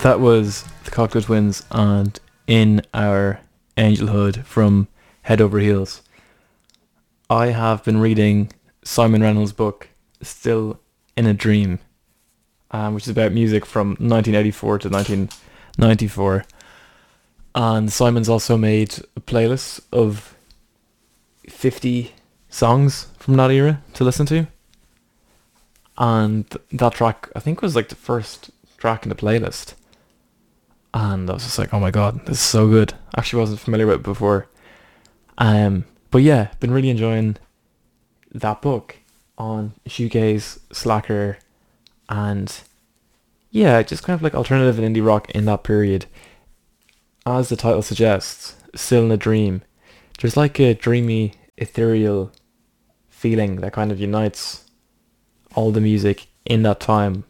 That was the Cocteau Twins and In Our Angelhood from Head Over Heels. I have been reading Simon Reynolds' book, Still in a Dream, which is about music from 1984 to 1994. And Simon's also made a playlist of 50 songs from that era to listen to. And that track, I think, was like the first track in the playlist. And I was just like, oh my god, this is so good. Actually wasn't familiar with it before. But yeah, been really enjoying that book on shoegaze, slacker, and yeah, just kind of like alternative and indie rock in that period. As the title suggests, still in a dream. There's like a dreamy, ethereal feeling that kind of unites all the music in that time.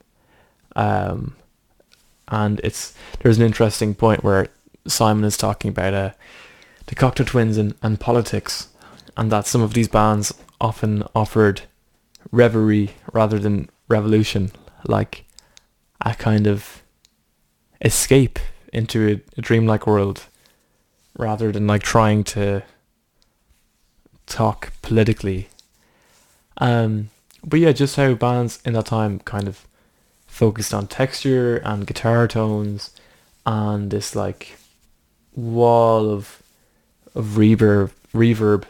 And there's an interesting point where Simon is talking about the Cocteau Twins and politics, and that some of these bands often offered reverie rather than revolution, like a kind of escape into a dreamlike world rather than like trying to talk politically. But yeah, just how bands in that time kind of focused on texture and guitar tones and this like wall of reverb.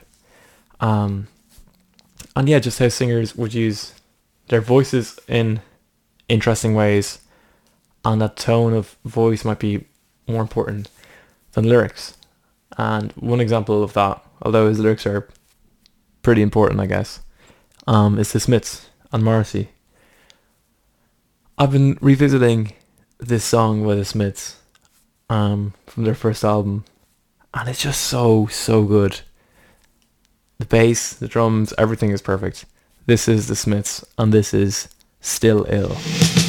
And yeah, just how singers would use their voices in interesting ways, and that tone of voice might be more important than lyrics. And one example of that, although his lyrics are pretty important, I guess, is the Smiths and Morrissey. I've been revisiting this song by the Smiths from their first album, and it's just so good. The bass, the drums, everything is perfect. This is the Smiths, and this is Still Ill.